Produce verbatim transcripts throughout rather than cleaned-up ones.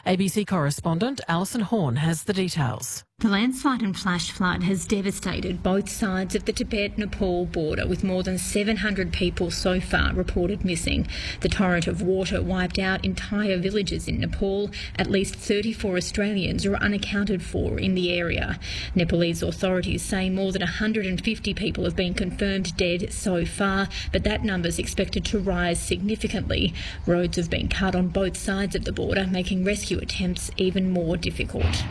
A B C correspondent Alison Horn has the details. The landslide and flash flood has devastated both sides of the Tibet-Nepal border, with more than seven hundred people so far reported missing. The torrent of water wiped out entire villages in Nepal. At least thirty-four Australians are unaccounted for in the area. Nepalese authorities say more than one hundred fifty people have been confirmed dead so far, but that number is expected to rise significantly. Roads have been cut on both sides of the border, making rescue attempts even more difficult.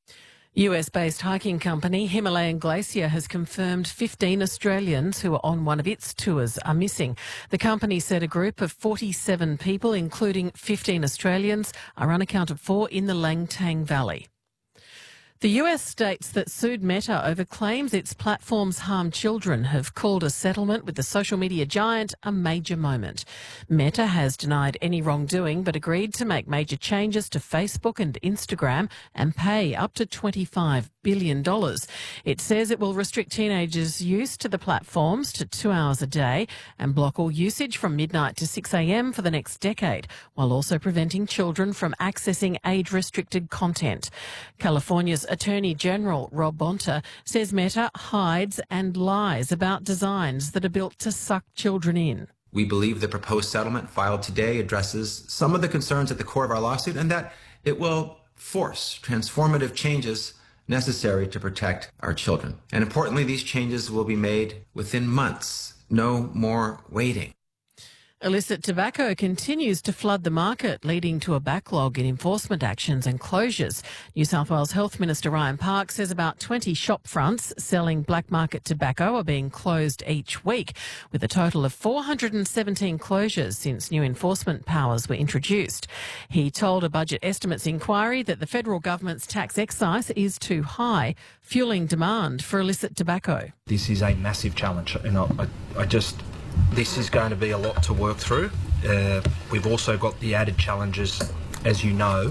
U S-based hiking company Himalayan Glacier has confirmed fifteen Australians who are on one of its tours are missing. The company said a group of forty-seven people, including fifteen Australians, are unaccounted for in the Langtang Valley. The U S states that sued Meta over claims its platforms harm children have called a settlement with the social media giant a major moment. Meta has denied any wrongdoing but agreed to make major changes to Facebook and Instagram and pay up to twenty-five billion dollars. It says it will restrict teenagers' use to the platforms to two hours a day and block all usage from midnight to six a m for the next decade, while also preventing children from accessing age-restricted content. California's Attorney General Rob Bonta says Meta hides and lies about designs that are built to suck children in. We believe the proposed settlement filed today addresses some of the concerns at the core of our lawsuit and that it will force transformative changes necessary to protect our children. And importantly, these changes will be made within months. No more waiting. Illicit tobacco continues to flood the market, leading to a backlog in enforcement actions and closures. New South Wales Health Minister Ryan Park says about twenty shop fronts selling black market tobacco are being closed each week, with a total of four hundred seventeen closures since new enforcement powers were introduced. He told a budget estimates inquiry that the federal government's tax excise is too high, fuelling demand for illicit tobacco. This is a massive challenge, and I, I, I just... This is going to be a lot to work through. Uh, we've also got the added challenges, as you know,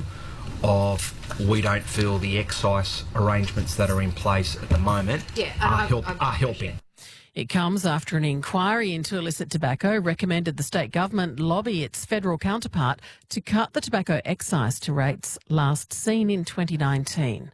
of we don't feel the excise arrangements that are in place at the moment yeah, are, I, help, I, I, are helping. It comes after an inquiry into illicit tobacco recommended the state government lobby its federal counterpart to cut the tobacco excise to rates last seen in twenty nineteen.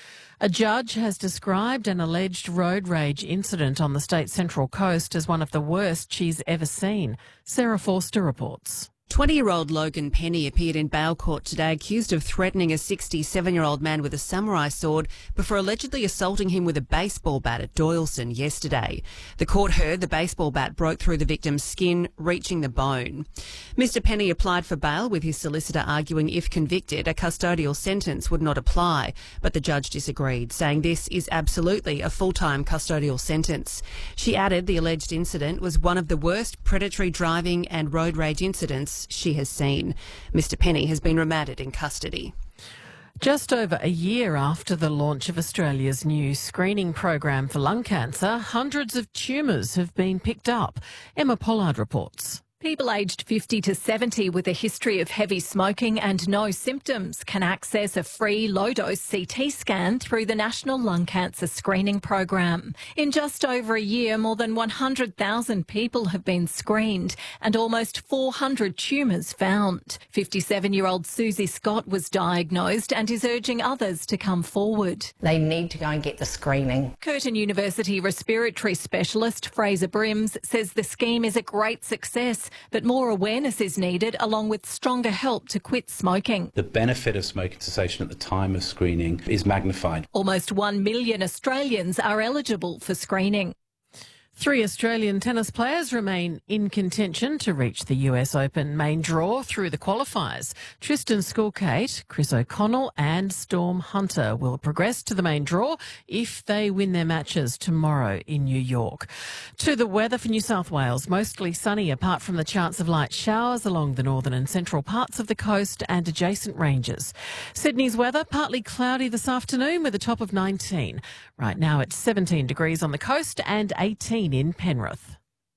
A judge has described an alleged road rage incident on the state's Central Coast as one of the worst she's ever seen. Sarah Forster reports. twenty-year-old Logan Penny appeared in bail court today accused of threatening a sixty-seven-year-old man with a samurai sword before allegedly assaulting him with a baseball bat at Doyleson yesterday. The court heard the baseball bat broke through the victim's skin, reaching the bone. Mister Penny applied for bail, with his solicitor arguing if convicted, a custodial sentence would not apply, but the judge disagreed, saying this is absolutely a full-time custodial sentence. She added the alleged incident was one of the worst predatory driving and road rage incidents she has seen. Mister Penny has been remanded in custody. Just over a year after the launch of Australia's new screening program for lung cancer, hundreds of tumours have been picked up. Emma Pollard reports. People aged fifty to seventy with a history of heavy smoking and no symptoms can access a free low-dose C T scan through the National Lung Cancer Screening Program. In just over a year, more than one hundred thousand people have been screened and almost four hundred tumours found. fifty-seven-year-old Susie Scott was diagnosed and is urging others to come forward. They need to go and get the screening. Curtin University respiratory specialist Fraser Brims says the scheme is a great success, but more awareness is needed, along with stronger help to quit smoking. The benefit of smoking cessation at the time of screening is magnified. Almost one million Australians are eligible for screening. Three Australian tennis players remain in contention to reach the U S Open main draw through the qualifiers. Tristan Skulkate, Chris O'Connell and Storm Hunter will progress to the main draw if they win their matches tomorrow in New York. To the weather for New South Wales, mostly sunny apart from the chance of light showers along the northern and central parts of the coast and adjacent ranges. Sydney's weather, partly cloudy this afternoon with a top of nineteen. Right now it's seventeen degrees on the coast and eighteen in Penrith.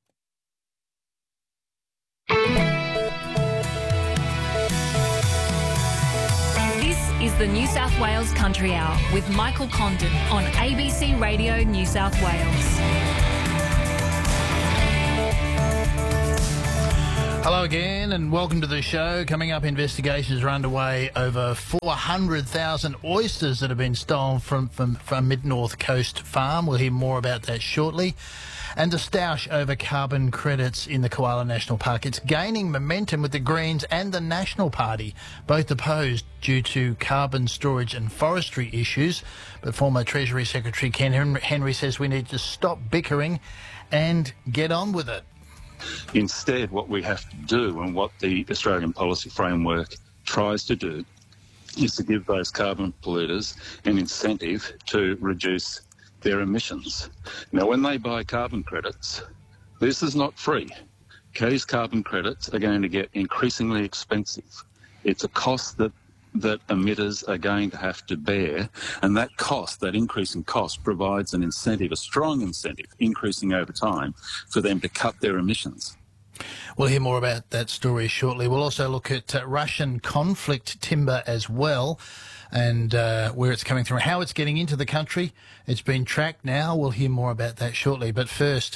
This is the New South Wales Country Hour with Michael Condon on A B C Radio New South Wales. Hello again and welcome to the show. Coming up, investigations are underway over four hundred thousand oysters that have been stolen from, from, from Mid-North Coast Farm. We'll hear more about that shortly. And the stoush over carbon credits in the Koala National Park. It's gaining momentum with the Greens and the National Party, both opposed due to carbon storage and forestry issues. But former Treasury Secretary Ken Henry says we need to stop bickering and get on with it. Instead, what we have to do, and what the Australian policy framework tries to do, is to give those carbon polluters an incentive to reduce their emissions. Now, when they buy carbon credits, this is not free. These carbon credits are going to get increasingly expensive. It's a cost that that emitters are going to have to bear, and that cost, that increase in cost, provides an incentive, a strong incentive, increasing over time, for them to cut their emissions. We'll hear more about that story shortly. We'll also look at uh, Russian conflict timber as well, and uh, where it's coming from, how it's getting into the country. It's been tracked now. We'll hear more about that shortly. But first,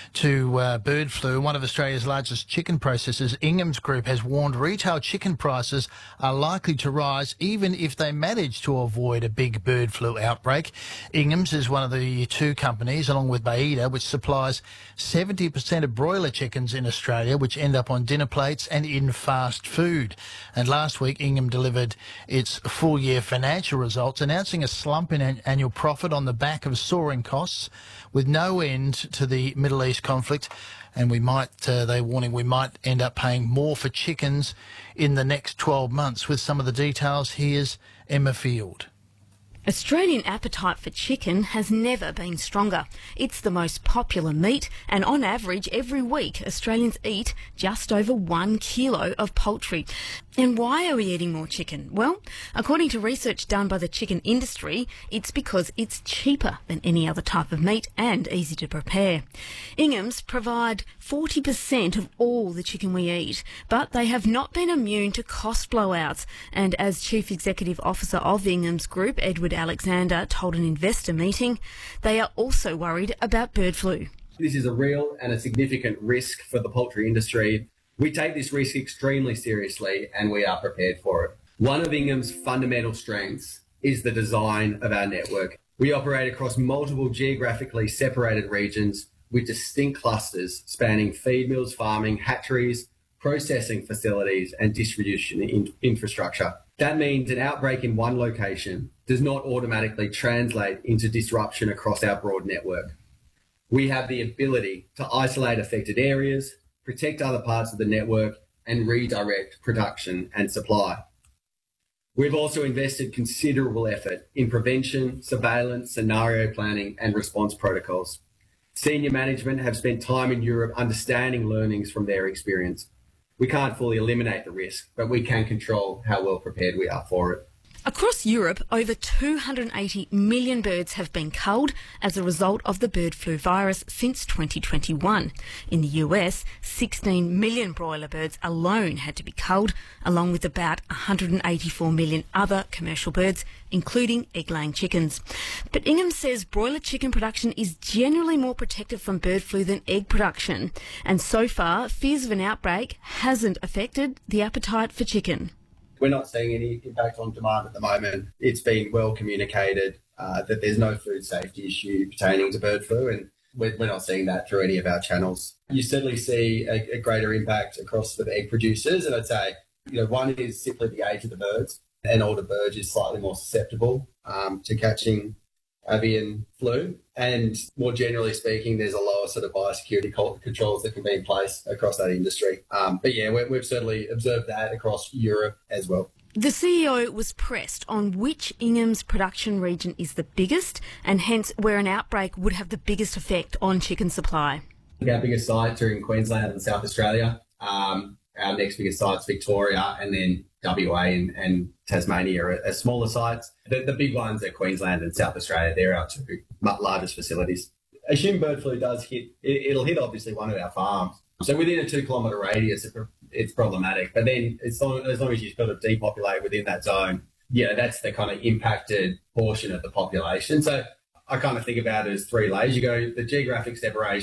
to uh, bird flu. One of Australia's largest chicken processors, Ingham's Group, has warned retail chicken prices are likely to rise even if they manage to avoid a big bird flu outbreak. Ingham's is one of the two companies, along with Baiada, which supplies seventy percent of broiler chickens in Australia, which end up on dinner plates and in fast food. And last week, Ingham delivered its full-year financial results, announcing a slump in an annual profit on the back of soaring costs, with no end to the Middle East conflict. And we might, uh, they're warning, we might end up paying more for chickens in the next twelve months. With some of the details, here's Emma Field. Australian appetite for chicken has never been stronger. It's the most popular meat, and on average, every week, Australians eat just over one kilo of poultry. And why are we eating more chicken? Well, according to research done by the chicken industry, it's because it's cheaper than any other type of meat and easy to prepare. Ingham's provide forty percent of all the chicken we eat, but they have not been immune to cost blowouts. And as Chief Executive Officer of Ingham's Group, Edward Alexander, told an investor meeting, they are also worried about bird flu. This is a real and a significant risk for the poultry industry. We take this risk extremely seriously and we are prepared for it. One of Ingham's fundamental strengths is the design of our network. We operate across multiple geographically separated regions with distinct clusters spanning feed mills, farming, hatcheries, processing facilities and distribution in- infrastructure. That means an outbreak in one location does not automatically translate into disruption across our broad network. We have the ability to isolate affected areas, protect other parts of the network, and redirect production and supply. We've also invested considerable effort in prevention, surveillance, scenario planning, and response protocols. Senior management have spent time in Europe understanding learnings from their experience. We can't fully eliminate the risk, but we can control how well prepared we are for it. Across Europe, over two hundred eighty million birds have been culled as a result of the bird flu virus since twenty twenty-one. In the U S, sixteen million broiler birds alone had to be culled, along with about one hundred eighty-four million other commercial birds, including egg-laying chickens. But Ingham says broiler chicken production is generally more protected from bird flu than egg production, and so far, fears of an outbreak hasn't affected the appetite for chicken. We're not seeing any impact on demand at the moment. It's been well communicated uh, that there's no food safety issue pertaining to bird flu, and we're, we're not seeing that through any of our channels. You certainly see a, a greater impact across the egg producers, and I'd say, you know, one is simply the age of the birds. An older bird is slightly more susceptible um, to catching avian flu, and more generally speaking, there's a lower sort of biosecurity controls that can be in place across that industry. Um, but yeah, we, we've certainly observed that across Europe as well. The C E O was pressed on which Ingham's production region is the biggest, and hence where an outbreak would have the biggest effect on chicken supply. Our biggest sites are in Queensland and South Australia. Um, our next biggest site's Victoria, and then W A and, and Tasmania are, are smaller sites. The, the big ones are Queensland and South Australia. They're our two largest facilities. Assume bird flu does hit, it, it'll hit obviously one of our farms. So within a two kilometre radius, it, it's problematic. But then it's long, as long as you sort of depopulate within that zone, yeah, that's the kind of impacted portion of the population. So I kind of think about it as three layers. You go the geographic separation,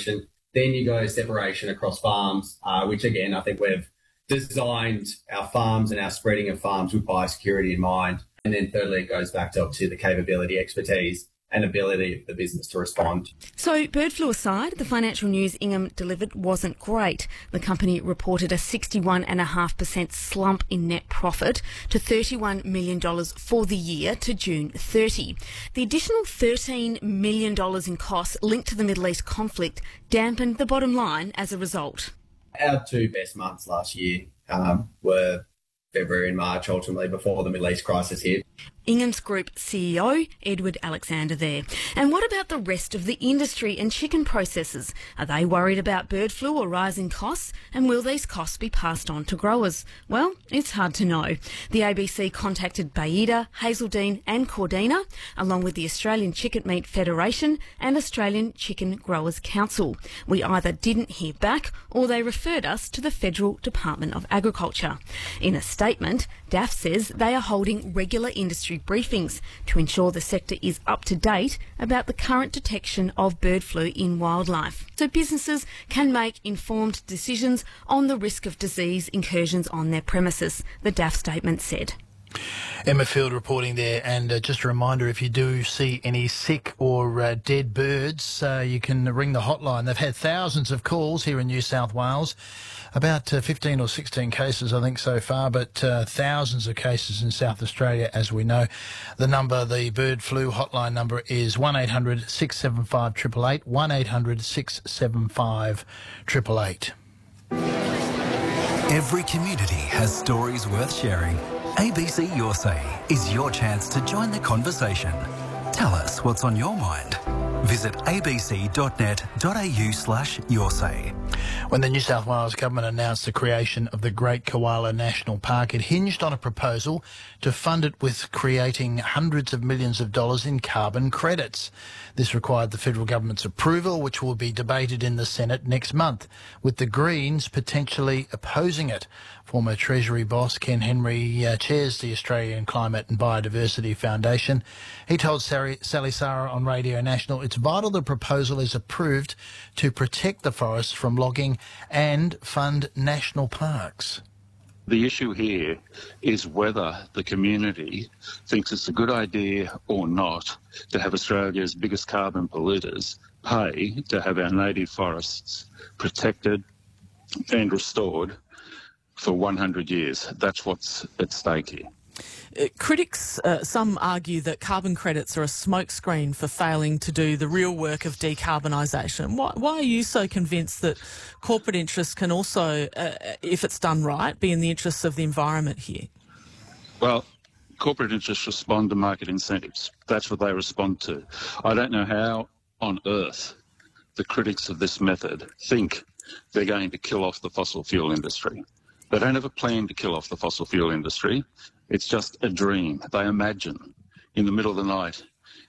Then you go separation across farms, uh, which again, I think we've designed our farms and our spreading of farms with biosecurity in mind. And then thirdly, it goes back to obviously the capability, expertise and ability of the business to respond. So bird flu aside, the financial news Ingham delivered wasn't great. The company reported a sixty-one point five percent slump in net profit to thirty-one million dollars for the year to June thirtieth. The additional thirteen million dollars in costs linked to the Middle East conflict dampened the bottom line as a result. Our two best months last year um, were February and March, ultimately, before the Middle East crisis hit. Ingham's Group C E O, Edward Alexander there. And what about the rest of the industry and chicken processors? Are they worried about bird flu or rising costs? And will these costs be passed on to growers? Well, it's hard to know. The A B C contacted Baida, Hazeldean and Cordina, along with the Australian Chicken Meat Federation and Australian Chicken Growers Council. We either didn't hear back or they referred us to the Federal Department of Agriculture. In a statement, D A F says they are holding regular industry briefings to ensure the sector is up to date about the current detection of bird flu in wildlife, so businesses can make informed decisions on the risk of disease incursions on their premises, the D A F statement said. Emma Field reporting there, and uh, just a reminder, if you do see any sick or uh, dead birds, uh, you can ring the hotline. They've had thousands of calls here in New South Wales, about uh, fifteen or sixteen cases I think so far, but uh, thousands of cases in South Australia, as we know. The number, the bird flu hotline number is one eight hundred six seven five eight eight eight, one eight hundred six seven five eight eight eight. Every community has stories worth sharing. A B C Your Say is your chance to join the conversation. Tell us what's on your mind. Visit abc.net.au slash your say. When the New South Wales Government announced the creation of the Great Koala National Park, it hinged on a proposal to fund it with creating hundreds of millions of dollars in carbon credits. This required the federal government's approval, which will be debated in the Senate next month, with the Greens potentially opposing it. Former Treasury boss Ken Henry uh, chairs the Australian Climate and Biodiversity Foundation. He told Sally, Sally Sarah on Radio National it's vital the proposal is approved to protect the forests from logging and fund national parks. The issue here is whether the community thinks it's a good idea or not to have Australia's biggest carbon polluters pay to have our native forests protected and restored for one hundred years. That's what's at stake here. Uh, critics, uh, some argue that carbon credits are a smokescreen for failing to do the real work of decarbonisation. Why, why are you so convinced that corporate interests can also, uh, if it's done right, be in the interests of the environment here? Well, corporate interests respond to market incentives. That's what they respond to. I don't know how on earth the critics of this method think they're going to kill off the fossil fuel industry. They don't have a plan to kill off the fossil fuel industry. It's just a dream. They imagine in the middle of the night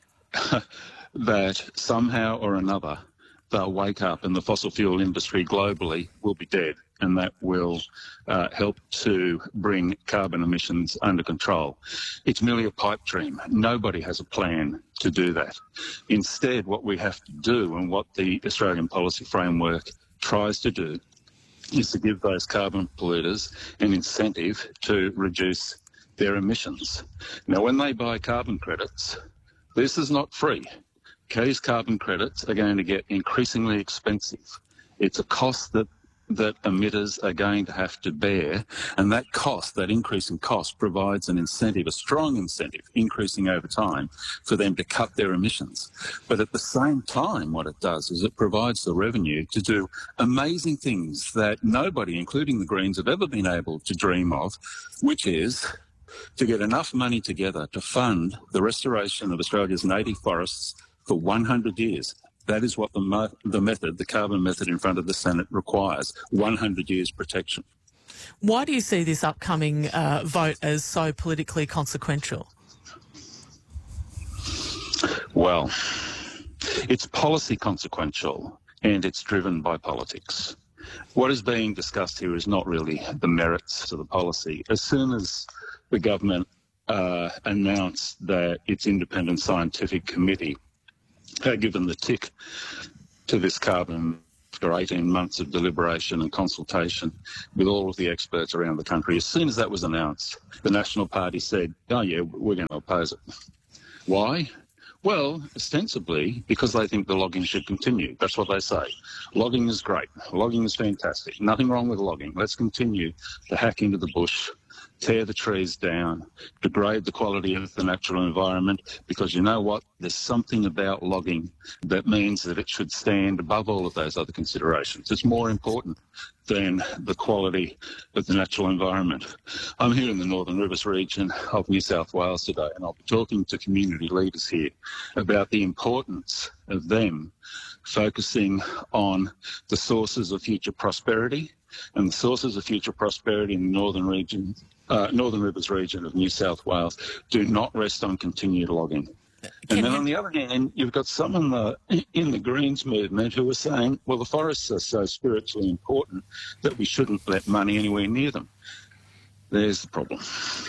that somehow or another they'll wake up and the fossil fuel industry globally will be dead, and that will uh, help to bring carbon emissions under control. It's merely a pipe dream. Nobody has a plan to do that. Instead, what we have to do, and what the Australian policy framework tries to do, is to give those carbon polluters an incentive to reduce their emissions. Now, when they buy carbon credits, this is not free. These carbon credits are going to get increasingly expensive. It's a cost that that emitters are going to have to bear, and that cost, that increase in cost, provides an incentive, a strong incentive, increasing over time, for them to cut their emissions. But at the same time, what it does is it provides the revenue to do amazing things that nobody, including the Greens, have ever been able to dream of, which is to get enough money together to fund the restoration of Australia's native forests for one hundred years. That is what the, mo- the method, the carbon method in front of the Senate requires, one hundred years protection. Why do you see this upcoming uh, vote as so politically consequential? Well, it's policy consequential and it's driven by politics. What is being discussed here is not really the merits of the policy. As soon as the government uh, announced that its independent scientific committee had given the tick to this carbon after eighteen months of deliberation and consultation with all of the experts around the country. As soon as that was announced, the National Party said, oh yeah, we're going to oppose it. Why? Well, ostensibly because they think the logging should continue. That's what they say. Logging is great. Logging is fantastic. Nothing wrong with logging. Let's continue to hack into the bush, tear the trees down, degrade the quality of the natural environment, because you know what? There's something about logging that means that it should stand above all of those other considerations. It's more important than the quality of the natural environment. I'm here in the Northern Rivers region of New South Wales today, and I'll be talking to community leaders here about the importance of them focusing on the sources of future prosperity, and the sources of future prosperity in the Northern region, uh, Northern Rivers region of New South Wales do not rest on continued logging. Can and then you... on the other hand, you've got some in the, in the Greens movement who are saying, well, the forests are so spiritually important that we shouldn't let money anywhere near them. There's the problem.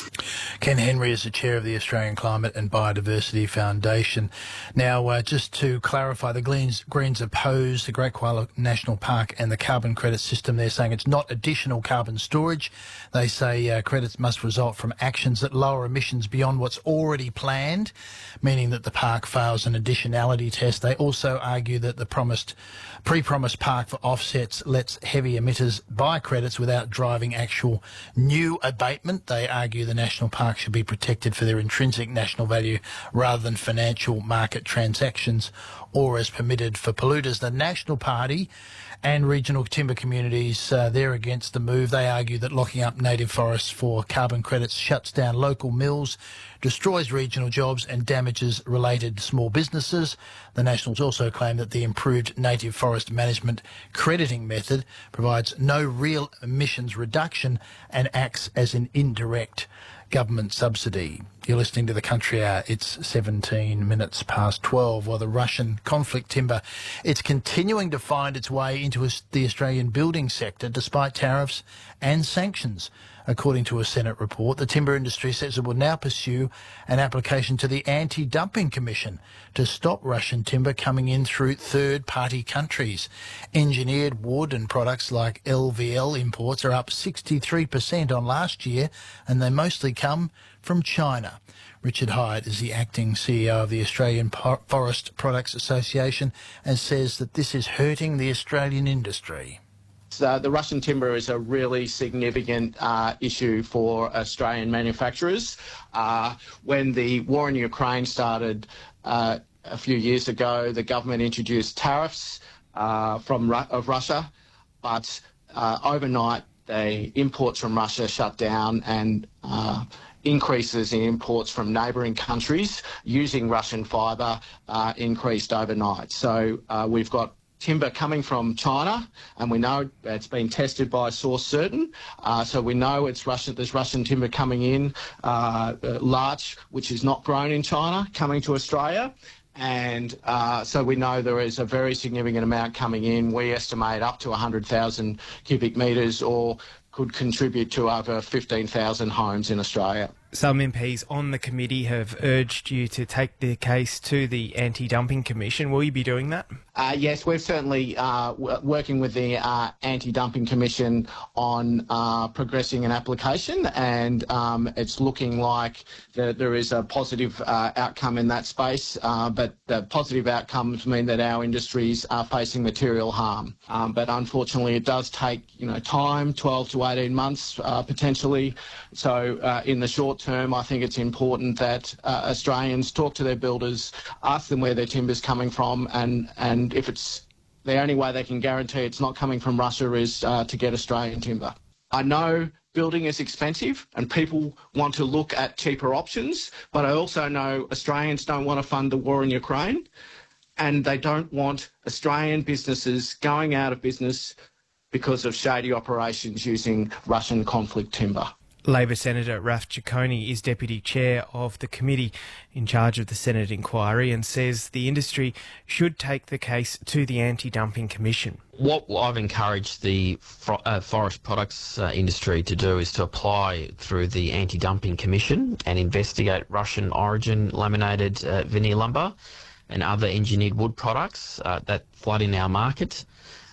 Ken Henry is the chair of the Australian Climate and Biodiversity Foundation. Now, uh, just to clarify, the Greens, Greens oppose the Great Koala National Park and the carbon credit system. They're saying it's not additional carbon storage. They say uh, credits must result from actions that lower emissions beyond what's already planned, meaning that the park fails an additionality test. They also argue that the promised, pre-promised park for offsets lets heavy emitters buy credits without driving actual new abatement. They argue the national park should be protected for their intrinsic national value rather than financial market transactions or as permitted for polluters. The National Party and regional timber communities, uh, they're against the move. They argue that locking up native forests for carbon credits shuts down local mills, destroys regional jobs and damages related small businesses. The Nationals also claim that the improved native forest management crediting method provides no real emissions reduction and acts as an indirect government subsidy. You're listening to The Country Hour. It's seventeen minutes past twelve. While the Russian conflict timber, it's continuing to find its way into the Australian building sector despite tariffs and sanctions. According to a Senate report, the timber industry says it will now pursue an application to the Anti-Dumping Commission to stop Russian timber coming in through third-party countries. Engineered wood and products like L V L imports are up sixty-three percent on last year, and they mostly come from China. Richard Hyde is the acting C E O of the Australian Forest Products Association and says that this is hurting the Australian industry. Uh, the Russian timber is a really significant uh, issue for Australian manufacturers. Uh, when the war in Ukraine started uh, a few years ago, the government introduced tariffs uh, from Ru- of Russia, but uh, overnight the imports from Russia shut down and uh, increases in imports from neighbouring countries using Russian fibre uh, increased overnight. So uh, we've got timber coming from China, and we know it's been tested by a source certain. Uh, so we know it's Russian. There's Russian timber coming in, uh, larch, which is not grown in China, coming to Australia. And uh, so we know there is a very significant amount coming in. We estimate up to one hundred thousand cubic metres, or could contribute to over fifteen thousand homes in Australia. Some M Ps on the committee have urged you to take the case to the Anti-Dumping Commission. Will you be doing that? Uh, yes, we're certainly uh, w- working with the uh, Anti-Dumping Commission on uh, progressing an application, and um, it's looking like the, there is a positive uh, outcome in that space, uh, but the positive outcomes mean that our industries are facing material harm. Um, but unfortunately, it does take you know time, twelve to eighteen months uh, potentially. So uh, in the short term, I think it's important that uh, Australians talk to their builders, ask them where their timber's coming from, and, and if it's the only way they can guarantee it's not coming from Russia is uh, to get Australian timber. I know building is expensive and people want to look at cheaper options, but I also know Australians don't want to fund the war in Ukraine, and they don't want Australian businesses going out of business because of shady operations using Russian conflict timber. Labor Senator Raf Ciccone is Deputy Chair of the committee in charge of the Senate inquiry and says the industry should take the case to the Anti-Dumping Commission. What I've encouraged the fro- uh, forest products uh, industry to do is to apply through the Anti-Dumping Commission and investigate Russian origin laminated uh, veneer lumber and other engineered wood products uh, that flood in our market.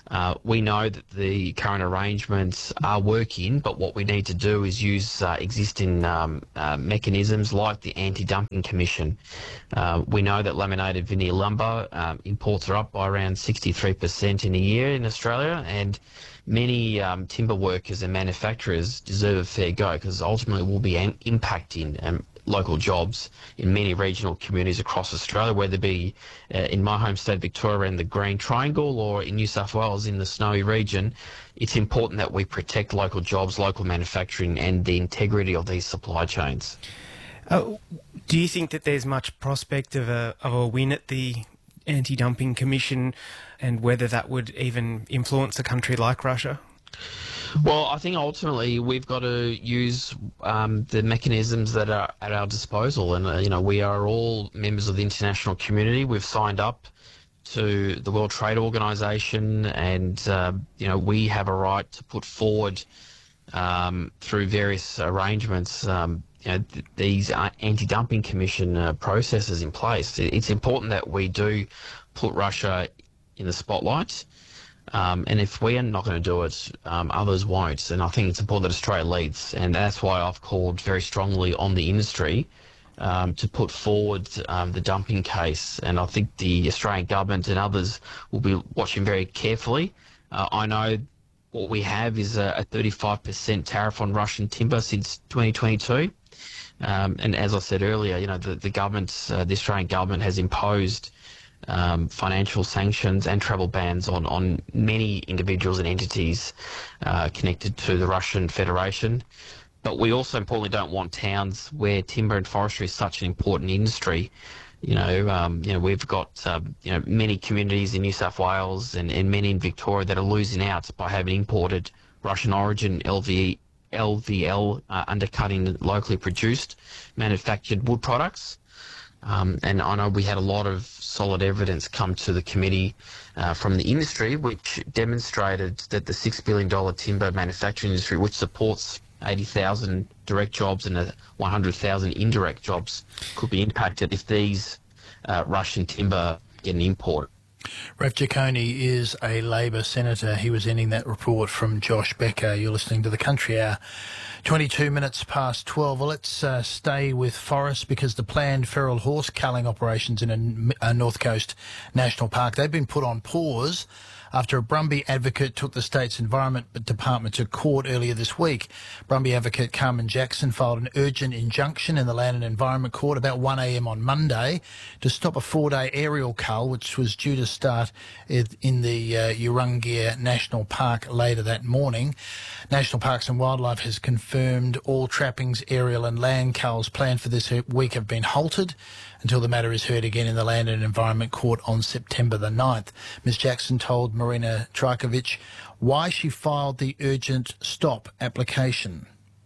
Uh, we know that the current arrangements are working, but what we need to do is use uh, existing um, uh, mechanisms like the Anti-Dumping Commission. Uh, we know that laminated veneer lumber um, imports are up by around sixty-three percent in a year in Australia, and many um, timber workers and manufacturers deserve a fair go, because ultimately we'll be an- impacting um, local jobs in many regional communities across Australia, whether it be uh, in my home state Victoria in the Green Triangle or in New South Wales in the Snowy region. It's important that we protect local jobs, local manufacturing and the integrity of these supply chains. Uh, do you think that there's much prospect of a, of a win at the Anti-Dumping Commission, and whether that would even influence a country like Russia? Well, I think ultimately we've got to use um, the mechanisms that are at our disposal, and uh, you know, we are all members of the international community. We've signed up to the World Trade Organization, and uh, you know, we have a right to put forward um, through various arrangements um, you know, th- these uh, anti-dumping commission uh, processes in place. It's important that we do put Russia in the spotlight. Um, and if we are not going to do it, um, others won't. And I think it's important that Australia leads. And that's why I've called very strongly on the industry um, to put forward um, the dumping case. And I think the Australian government and others will be watching very carefully. Uh, I know what we have is a, a thirty-five percent tariff on Russian timber since twenty twenty-two. Um, and as I said earlier, you know, the, the government, uh, the Australian government has imposed Um, financial sanctions and travel bans on, on many individuals and entities uh, connected to the Russian Federation. But we also importantly don't want towns where timber and forestry is such an important industry. You know, um, you know, we've got uh, you know, many communities in New South Wales and, and many in Victoria that are losing out by having imported Russian origin L V L uh, undercutting locally produced manufactured wood products. Um, and I know we had a lot of solid evidence come to the committee uh, from the industry, which demonstrated that the six billion dollars timber manufacturing industry, which supports eighty thousand direct jobs and one hundred thousand indirect jobs, could be impacted if these uh, Russian timber get an import. Raf Ciccone is a Labor senator. He was ending that report from Josh Becker. You're listening to the Country Hour. twenty-two minutes past twelve. Well, let's uh, stay with forests, because the planned feral horse culling operations in a, a North Coast National Park, they've been put on pause after a Brumby advocate took the state's Environment Department to court earlier this week. Brumby advocate Carmen Jackson filed an urgent injunction in the Land and Environment Court about one a m on Monday to stop a four-day aerial cull, which was due to start in the uh, Urungia National Park later that morning. National Parks and Wildlife has confirmed all trappings, aerial and land culls planned for this week have been halted until the matter is heard again in the Land and Environment Court on September the ninth. Miz Jackson told Marina Trajkovic why she filed the urgent stop application.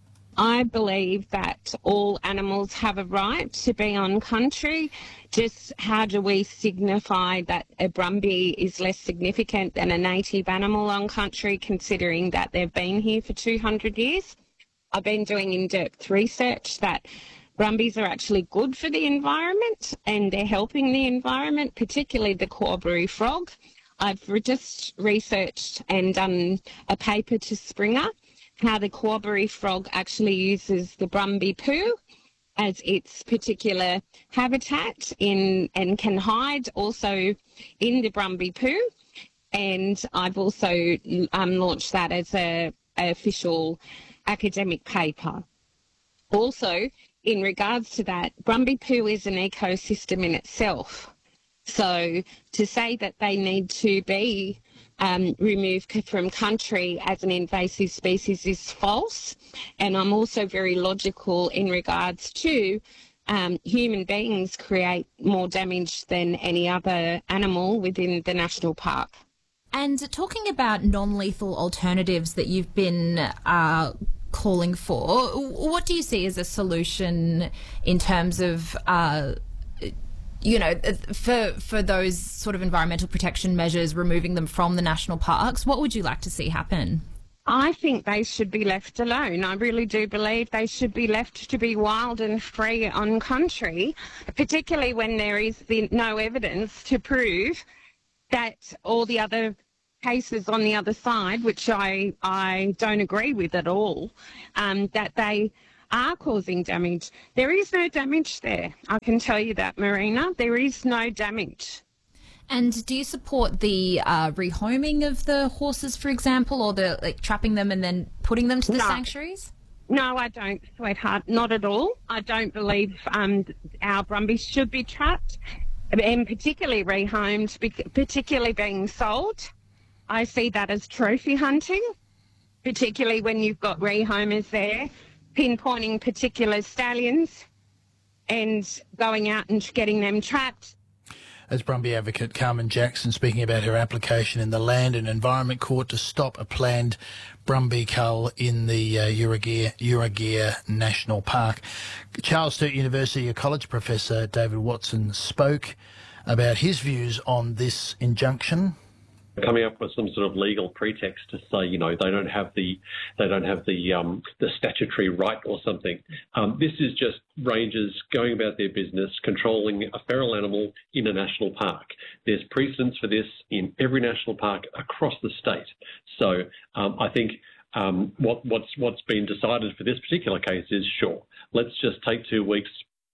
I believe that all animals have a right to be on country. Just how do we signify that a Brumby is less significant than a native animal on country, considering that they've been here for two hundred years? I've been doing in-depth research that Brumbies are actually good for the environment, and they're helping the environment, particularly the Corbury frog. I've re- just researched and done a paper to Springer how the Corbury frog actually uses the Brumby poo as its particular habitat in and can hide also in the Brumby poo. And I've also um, launched that as a, a official academic paper. Also, in regards to that, Brumby poo is an ecosystem in itself. So to say that they need to be um, removed from country as an invasive species is false. And I'm also very logical in regards to um, human beings create more damage than any other animal within the national park. And talking about non-lethal alternatives that you've been uh, calling for, what do you see as a solution in terms of, uh, you know, for for those sort of environmental protection measures, removing them from the national parks? What would you like to see happen? I think they should be left alone. I really do believe they should be left to be wild and free on country, particularly when there is the, no evidence to prove that all the other cases on the other side, which I, I don't agree with at all, um, that they are causing damage. There is no damage there. I can tell you that, Marina. There is no damage. And do you support the uh, rehoming of the horses, for example, or the like trapping them and then putting them to the No. sanctuaries? No, I don't, sweetheart, not at all. I don't believe um, our brumbies should be trapped, and particularly rehomed, bec- particularly being sold. I see that as trophy hunting, particularly when you've got rehomers there, pinpointing particular stallions and going out and getting them trapped. As Brumby advocate Carmen Jackson speaking about her application in the Land and Environment Court to stop a planned Brumby cull in the uh, Urugea, Urugea National Park. Charles Sturt University Ecology Professor David Watson spoke about his views on this injunction. Coming up with some sort of legal pretext to say, you know, they don't have the they don't have the um, the statutory right or something. Um, this is just rangers going about their business, controlling a feral animal in a national park. There's precedents for this in every national park across the state. So um, I think um, what, what's what's been decided for this particular case is, sure, let's just take two weeks.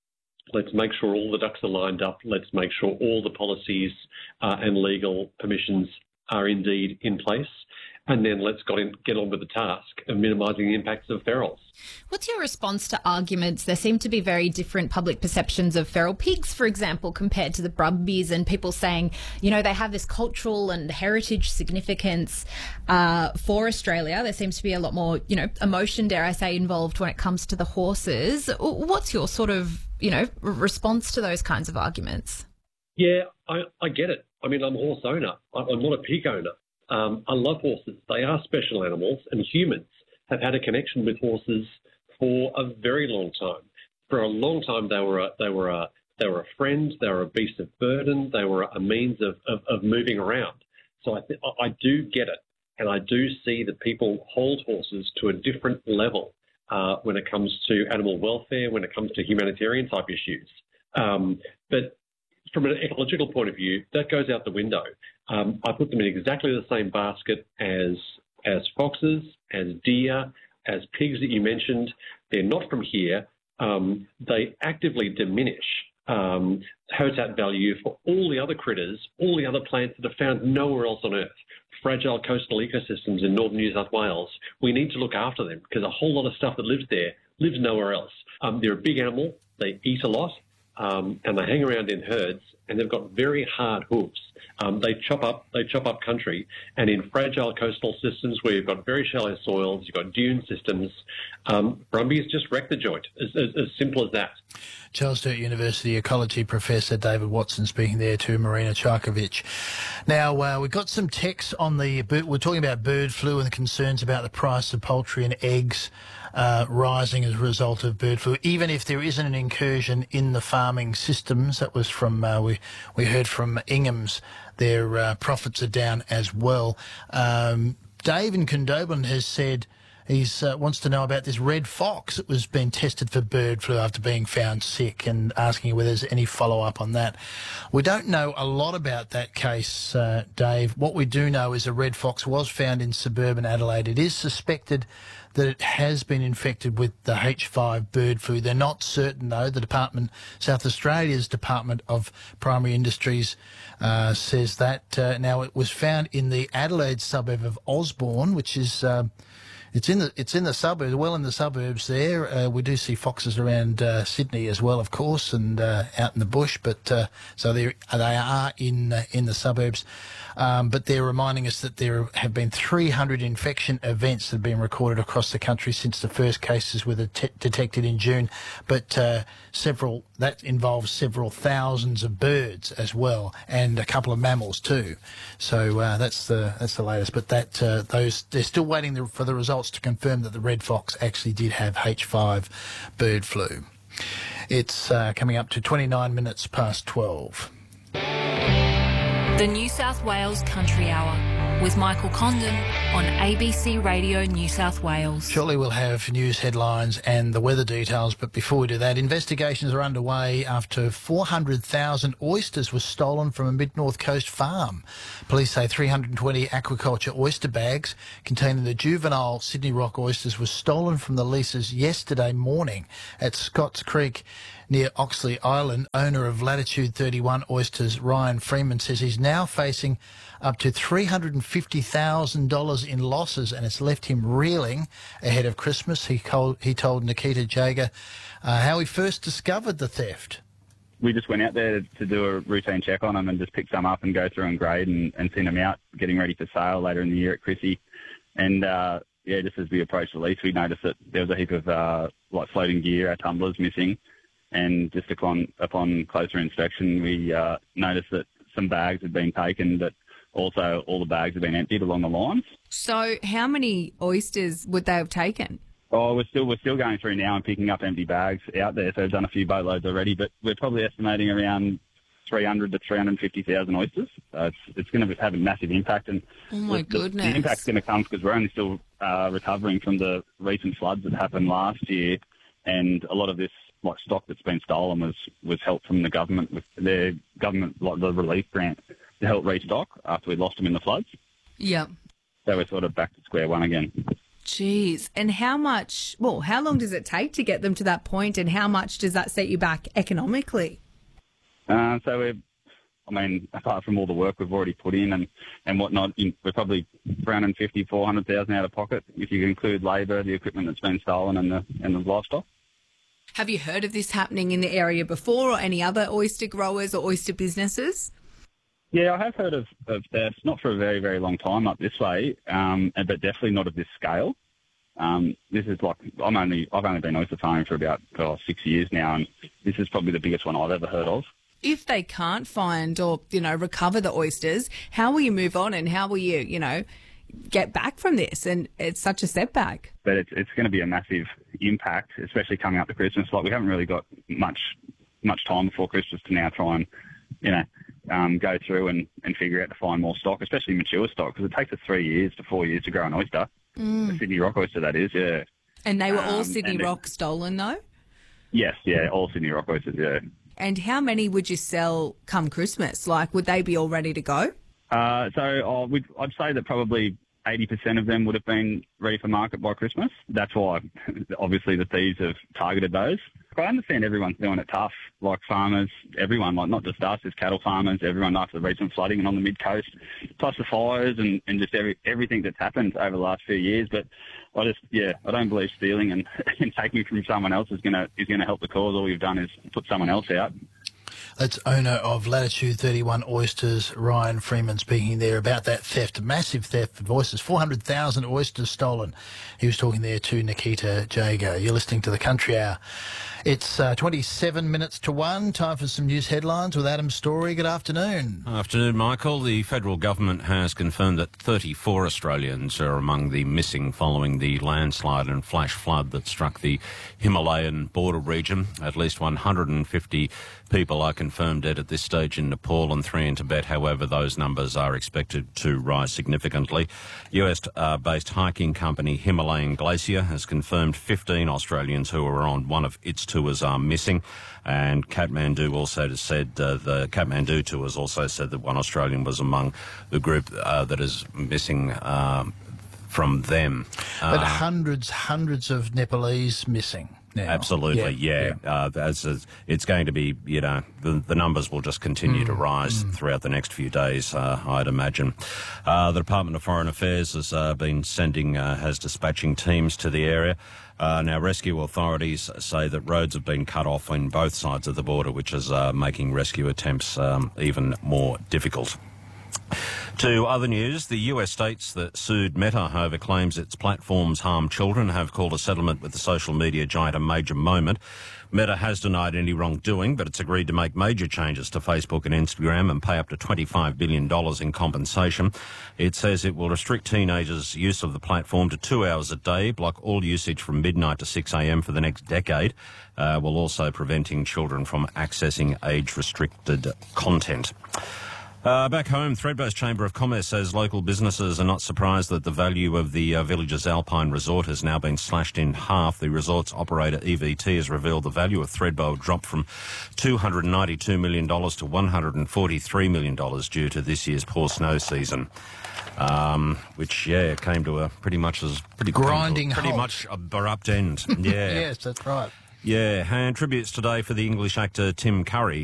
Let's make sure all the ducks are lined up. Let's make sure all the policies uh, and legal permissions are indeed in place. And then let's get, in, get on with the task of minimising the impacts of ferals. What's your response to arguments? There seem to be very different public perceptions of feral pigs, for example, compared to the brumbies, and people saying, you know, they have this cultural and heritage significance uh, for Australia. There seems to be a lot more, you know, emotion, dare I say, involved when it comes to the horses. What's your sort of, you know, response to those kinds of arguments? Yeah, I, I get it. I mean, I'm a horse owner. I'm not a pig owner. Um, I love horses. They are special animals, and humans have had a connection with horses for a very long time. For a long time, they were a, they were a, they were a friend. They were a beast of burden. They were a means of, of, of moving around. So I, th- I do get it, and I do see that people hold horses to a different level uh, when it comes to animal welfare, when it comes to humanitarian type issues. Um, but from an ecological point of view, that goes out the window. Um, I put them in exactly the same basket as as foxes, as deer, as pigs that you mentioned. They're not from here. Um, they actively diminish um, habitat value for all the other critters, all the other plants that are found nowhere else on Earth. Fragile coastal ecosystems in northern New South Wales. We need to look after them because a whole lot of stuff that lives there lives nowhere else. Um, they're a big animal. They eat a lot. Um, and they hang around in herds, and they've got very hard hooves. Um, they chop up, they chop up country, and in fragile coastal systems where you've got very shallow soils, you've got dune systems, um, brumbies just wreck the joint. As, as, as simple as that. Charles Sturt University Ecology Professor David Watson speaking there to Marina Charkovic. Now, uh, we've got some text on the, we're talking about bird flu and the concerns about the price of poultry and eggs uh, rising as a result of bird flu, even if there isn't an incursion in the farming systems. That was from, uh, we, we heard from Ingham's, their uh, profits are down as well. Um, Dave in Condobolin has said, He uh, wants to know about this red fox that was being tested for bird flu after being found sick, and asking whether there's any follow-up on that. We don't know a lot about that case, uh, Dave. What we do know is a red fox was found in suburban Adelaide. It is suspected that it has been infected with the H five bird flu. They're not certain, though. The Department, South Australia's Department of Primary Industries uh, says that. Uh, now, it was found in the Adelaide suburb of Osborne, which is... Uh, It's in the it's in the suburbs, well in the suburbs there. Uh, we do see foxes around uh, Sydney as well, of course, and uh, out in the bush. But uh, so they they are in uh, in the suburbs. Um, but they're reminding us that there have been three hundred infection events that have been recorded across the country since the first cases were det- detected in June. But uh, several that involves several thousands of birds as well, and a couple of mammals too. So uh, that's the that's the latest. But that uh, those they're still waiting for the results to confirm that the red fox actually did have H five bird flu. It's uh, coming up to twenty-nine minutes past twelve. The New South Wales Country Hour. with Michael Condon on A B C Radio New South Wales. Shortly we'll have news headlines and the weather details, but before we do that, investigations are underway after four hundred thousand oysters were stolen from a mid-north coast farm. Police say three hundred twenty aquaculture oyster bags containing the juvenile Sydney Rock oysters were stolen from the leases yesterday morning at Scotts Creek near Oxley Island. Owner of Latitude thirty-one Oysters, Ryan Freeman, says he's now facing up to three hundred fifty thousand dollars in losses, and it's left him reeling ahead of Christmas. He told, he told Nikita Jager uh, how he first discovered the theft. We just went out there to do a routine check on them and just pick some up and go through and grade and, and send them out, getting ready for sale later in the year at Chrissy. And, uh, yeah, just as we approached the lease, we noticed that there was a heap of, uh, like, floating gear, our tumblers missing. And just upon, upon closer inspection, we uh, noticed that some bags had been taken, but also all the bags had been emptied along the lines. So how many oysters would they have taken? Oh, we're still we're still going through now and picking up empty bags out there. So we've done a few boatloads already, but we're probably estimating around three hundred to three hundred fifty thousand oysters. So it's it's going to have a massive impact. And oh my the, goodness, the impact's going to come because we're only still uh, recovering from the recent floods that happened last year, and a lot of this like stock that's been stolen was was help from the government with their government like the relief grant to help restock after we lost them in the floods. Yeah. So we're sort of back to square one again. Jeez. And how much, well, how long does it take to get them to that point, and how much does that set you back economically? Uh, so we're, I mean, apart from all the work we've already put in and, and whatnot, we're probably three hundred fifty, four hundred thousand out of pocket if you include labour, the equipment that's been stolen and the, and the livestock. Have you heard of this happening in the area before, or any other oyster growers or oyster businesses? Yeah, I have heard of, of thefts, not for a very, very long time up this way, um, but definitely not of this scale. Um, this is like, I'm only, I've only been oyster farming for about oh, six years now, and this is probably the biggest one I've ever heard of. If they can't find or, you know, recover the oysters, how will you move on, and how will you, you know, get back from this? And it's such a setback. But it's, it's going to be a massive impact, especially coming up to Christmas. Like, we haven't really got much much time before Christmas to now try and, you know, um, go through and, and figure out to find more stock, especially mature stock, because it takes us three years to four years to grow an oyster. Mm. A Sydney Rock oyster, that is, yeah. And they were all Um, Sydney and it- Rock stolen, though? Yes, yeah, all Sydney Rock oysters, yeah. And how many would you sell come Christmas? Like, would they be all ready to go? Uh, so uh, we'd, I'd say that probably eighty percent of them would have been ready for market by Christmas. That's why, obviously, the thieves have targeted those. I understand everyone's doing it tough, like farmers, everyone, like not just us, as cattle farmers, everyone after the recent flooding and on the mid-coast, plus the fires and, and just every, everything that's happened over the last few years. But I just, yeah, I don't believe stealing and, and taking from someone else is going to is going to help the cause. All we've done is put someone else out. That's owner of Latitude thirty-one Oysters, Ryan Freeman, speaking there about that theft, massive theft of oysters, four hundred thousand oysters stolen. He was talking there to Nikita Jager. You're listening to the Country Hour. It's uh, twenty-seven minutes to one. Time for some news headlines with Adam Story. Good afternoon. Afternoon, Michael. The federal government has confirmed that thirty-four Australians are among the missing following the landslide and flash flood that struck the Himalayan border region. At least one hundred fifty people are confirmed dead at this stage in Nepal and three in Tibet. However, those numbers are expected to rise significantly. U S-based hiking company Himalayan Glacier has confirmed fifteen Australians who were on one of its tours are missing. And Kathmandu also said, uh, the Kathmandu tours also said that one Australian was among the group uh, that is missing um, from them. But Uh, hundreds, hundreds of Nepalese missing now. Absolutely, yeah. yeah. Uh, as, as it's going to be, you know, the, the numbers will just continue mm. to rise mm. throughout the next few days, uh, I'd imagine. Uh, the Department of Foreign Affairs has uh, been sending, uh, has dispatching teams to the area. Uh, now, rescue authorities say that roads have been cut off on both sides of the border, which is uh, making rescue attempts um, even more difficult. To other news, the U S states that sued Meta over claims its platforms harm children have called a settlement with the social media giant a major moment. Meta has denied any wrongdoing, but it's agreed to make major changes to Facebook and Instagram and pay up to twenty-five billion dollars in compensation. It says it will restrict teenagers' use of the platform to two hours a day, block all usage from midnight to six a m for the next decade, uh, while also preventing children from accessing age-restricted content. Uh, back home, Thredbo's Chamber of Commerce says local businesses are not surprised that the value of the uh, village's Alpine Resort has now been slashed in half. The resort's operator E V T has revealed the value of Thredbo dropped from two hundred ninety-two million dollars to one hundred forty-three million dollars due to this year's poor snow season. Um, which, yeah, came to a pretty much as pretty grinding, pretty halt. much abrupt end. Yeah, yes, that's right. Yeah, and tributes today for the English actor Tim Curry,